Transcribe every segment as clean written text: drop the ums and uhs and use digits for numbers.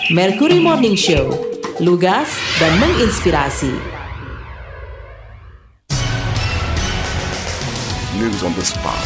Mercury Morning Show, lugas dan menginspirasi. News on the spot.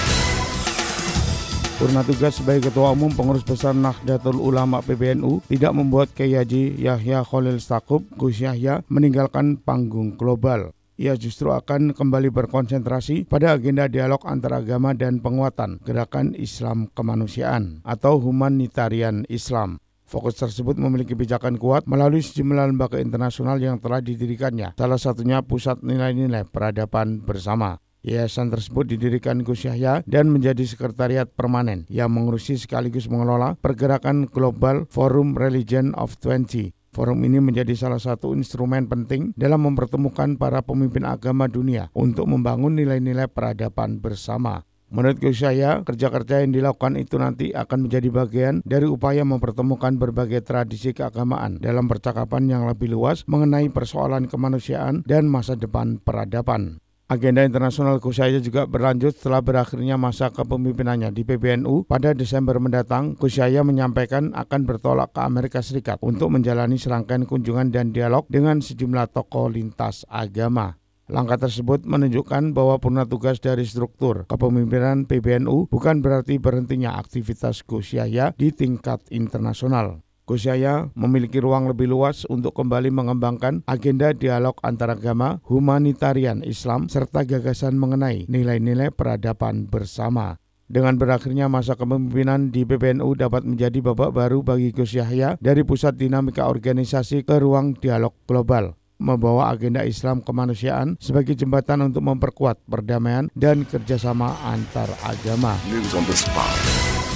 Purna tugas sebagai Ketua Umum Pengurus Besar Nahdlatul Ulama PBNU tidak membuat Kiai Haji Yahya Khalil Stakuf Gus Yahya meninggalkan panggung global. Ia justru akan kembali berkonsentrasi pada agenda dialog antaragama dan penguatan gerakan Islam kemanusiaan atau humanitarian Islam. Fokus tersebut memiliki pijakan kuat melalui sejumlah lembaga internasional yang telah didirikannya, salah satunya Pusat Nilai-Nilai Peradaban Bersama. Yayasan tersebut didirikan Gus Yahya dan menjadi sekretariat permanen yang mengurusi sekaligus mengelola pergerakan global Forum Religion of 20. Forum ini menjadi salah satu instrumen penting dalam mempertemukan para pemimpin agama dunia untuk membangun nilai-nilai peradaban bersama. Menurut Gus Yahya, kerja-kerja yang dilakukan itu nanti akan menjadi bagian dari upaya mempertemukan berbagai tradisi keagamaan dalam percakapan yang lebih luas mengenai persoalan kemanusiaan dan masa depan peradaban. Agenda internasional Gus Yahya juga berlanjut setelah berakhirnya masa kepemimpinannya di PBNU pada Desember mendatang. Gus Yahya menyampaikan akan bertolak ke Amerika Serikat untuk menjalani serangkaian kunjungan dan dialog dengan sejumlah tokoh lintas agama. Langkah tersebut menunjukkan bahwa purna tugas dari struktur kepemimpinan PBNU bukan berarti berhentinya aktivitas Gus Yahya di tingkat internasional. Gus Yahya memiliki ruang lebih luas untuk kembali mengembangkan agenda dialog antaragama, humanitarian Islam, serta gagasan mengenai nilai-nilai peradaban bersama. Dengan berakhirnya masa kepemimpinan di PBNU dapat menjadi babak baru bagi Gus Yahya dari pusat dinamika organisasi ke ruang dialog global, membawa agenda Islam kemanusiaan sebagai jembatan untuk memperkuat perdamaian dan kerjasama antar agama. News on the spot.